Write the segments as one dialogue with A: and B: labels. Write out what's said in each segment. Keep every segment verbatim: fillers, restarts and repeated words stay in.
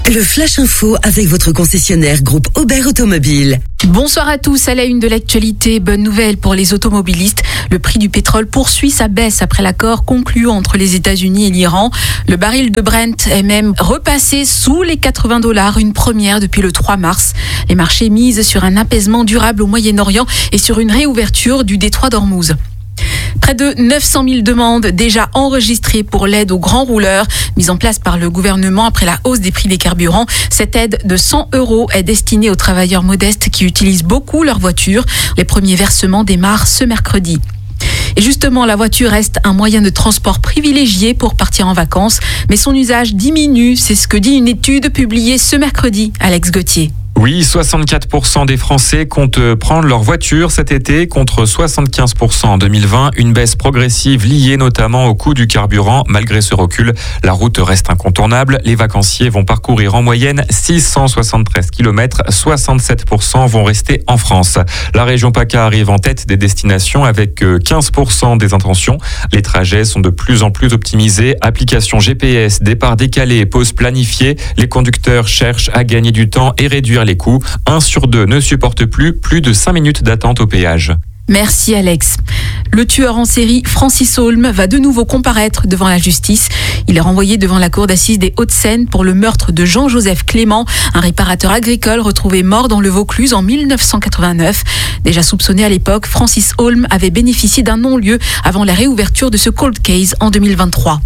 A: Le Flash Info avec votre concessionnaire groupe Aubert Automobile.
B: Bonsoir à tous, à la une de l'actualité, bonne nouvelle pour les automobilistes. Le prix du pétrole poursuit sa baisse après l'accord conclu entre les États-Unis et l'Iran. Le baril de Brent est même repassé sous les quatre-vingts dollars, une première depuis le trois mars. Les marchés misent sur un apaisement durable au Moyen-Orient et sur une réouverture du détroit d'Ormuz. Près de neuf cent mille demandes déjà enregistrées pour l'aide aux grands rouleurs mise en place par le gouvernement après la hausse des prix des carburants. Cette aide de cent euros est destinée aux travailleurs modestes qui utilisent beaucoup leur voiture. Les premiers versements démarrent ce mercredi. Et justement, la voiture reste un moyen de transport privilégié pour partir en vacances, mais son usage diminue, c'est ce que dit une étude publiée ce mercredi. Alex Gauthier.
C: Oui, soixante-quatre pour cent des Français comptent prendre leur voiture cet été contre soixante-quinze pour cent en deux mille vingt. Une baisse progressive liée notamment au coût du carburant. Malgré ce recul, la route reste incontournable. Les vacanciers vont parcourir en moyenne six cent soixante-treize kilomètres. soixante-sept pour cent vont rester en France. La région PACA arrive en tête des destinations avec quinze pour cent des intentions. Les trajets sont de plus en plus optimisés. Application G P S, départ décalé, pause planifiée. Les conducteurs cherchent à gagner du temps et réduire les coûts. Un sur deux ne supporte plus plus de cinq minutes d'attente au péage.
B: Merci Alex. Le tueur en série Francis Holm va de nouveau comparaître devant la justice. Il est renvoyé devant la cour d'assises des Hauts-de-Seine pour le meurtre de Jean-Joseph Clément, un réparateur agricole retrouvé mort dans le Vaucluse en mille neuf cent quatre-vingt-neuf. Déjà soupçonné à l'époque, Francis Holm avait bénéficié d'un non-lieu avant la réouverture de ce cold case en deux mille vingt-trois.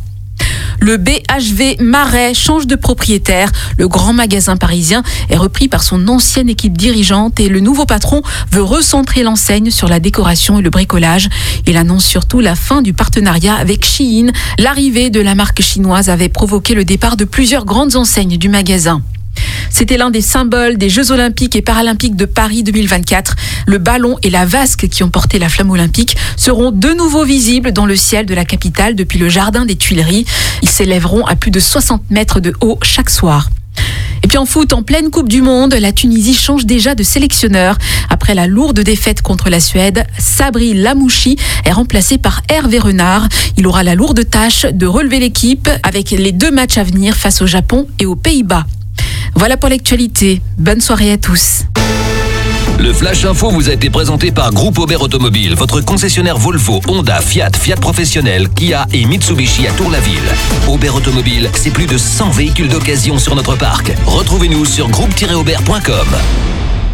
B: Le B H V Marais change de propriétaire. Le grand magasin parisien est repris par son ancienne équipe dirigeante et le nouveau patron veut recentrer l'enseigne sur la décoration et le bricolage. Il annonce surtout la fin du partenariat avec Shein. L'arrivée de la marque chinoise avait provoqué le départ de plusieurs grandes enseignes du magasin. C'était l'un des symboles des Jeux Olympiques et Paralympiques de Paris deux mille vingt-quatre. Le ballon et la vasque qui ont porté la flamme olympique seront de nouveau visibles dans le ciel de la capitale depuis le jardin des Tuileries. Ils s'élèveront à plus de soixante mètres de haut chaque soir. Et puis en foot, en pleine Coupe du Monde, la Tunisie change déjà de sélectionneur. Après la lourde défaite contre la Suède, Sabri Lamouchi est remplacé par Hervé Renard. Il aura la lourde tâche de relever l'équipe avec les deux matchs à venir face au Japon et aux Pays-Bas. Voilà pour l'actualité. Bonne soirée à tous.
D: Le Flash Info vous a été présenté par Groupe Aubert Automobile, votre concessionnaire Volvo, Honda, Fiat, Fiat Professionnel, Kia et Mitsubishi à Tour-la-Ville. Aubert Automobile, c'est plus de cent véhicules d'occasion sur notre parc. Retrouvez-nous sur groupe tiret aubert point com.